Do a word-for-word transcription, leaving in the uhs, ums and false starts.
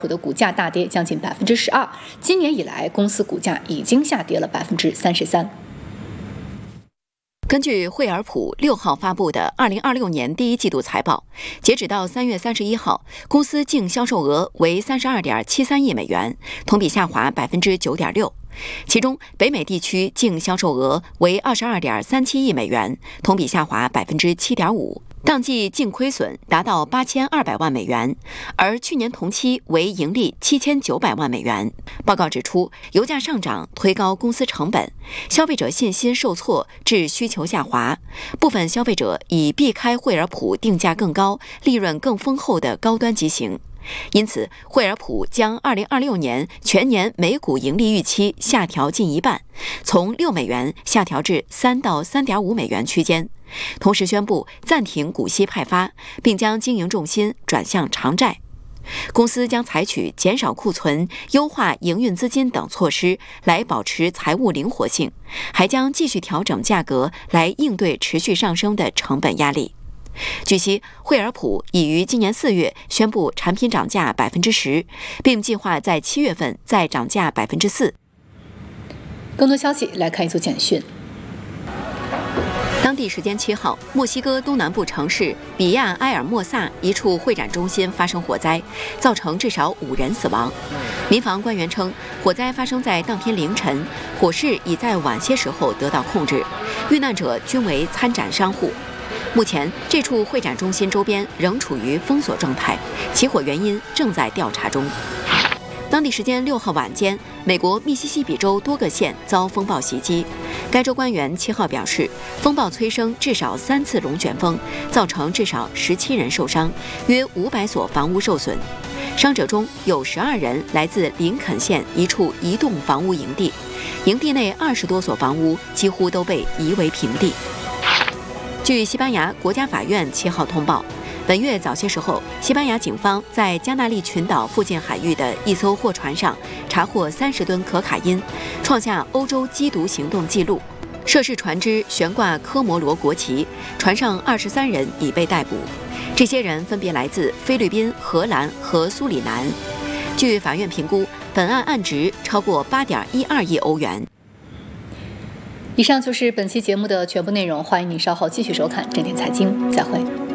普的股价大跌将近百分之十二，今年以来公司股价已经下跌了百分之三十三。 根据惠而浦六号发布的二零二六年第一季度财报，截止到三月三十一号，公司净销售额为三十二点七三亿美元，同比下滑百分之九点六。其中，北美地区净销售额为二十二点三七亿美元，同比下滑百分之七点五。当季净亏损达到八千二百万美元，而去年同期为盈利七千九百万美元。报告指出，油价上涨推高公司成本，消费者信心受挫致需求下滑，部分消费者已避开惠而浦定价更高、利润更丰厚的高端机型。因此，惠而浦将二零二六年全年每股盈利预期下调近一半，从六美元下调至三到三点五美元区间。同时宣布暂停股息派发，并将经营重心转向偿债。公司将采取减少库存、优化营运资金等措施来保持财务灵活性，还将继续调整价格来应对持续上升的成本压力。据悉，惠而浦已于今年四月宣布产品涨价百分之十，并计划在七月份再涨价百分之四。 更多消息来看一组简讯。 当地时间七号，墨西哥东南部城市比亚埃尔莫萨一处会展中心发生火灾，造成至少五人死亡。民防官员称，火灾发生在当天凌晨，火势已在晚些时候得到控制，遇难者均为参展商户。目前，这处会展中心周边仍处于封锁状态，起火原因正在调查中。当地时间六号晚间，美国密西西比州多个县遭风暴袭击。该州官员七号表示，风暴催生至少三次龙卷风，造成至少十七人受伤，约五百所房屋受损。伤者中有十二人来自林肯县一处移动房屋营地，营地内二十多所房屋几乎都被夷为平地。据西班牙国家法院七号通报，本月早些时候，西班牙警方在加那利群岛附近海域的一艘货船上查获三十吨可卡因，创下欧洲缉毒行动纪录。涉事船只悬挂科摩罗国旗，船上二十三人已被逮捕。这些人分别来自菲律宾、荷兰和苏里南。据法院评估，本案案值超过八点一二亿欧元。 以上就是本期节目的全部内容，欢迎您稍后继续收看《正点财经》，再会。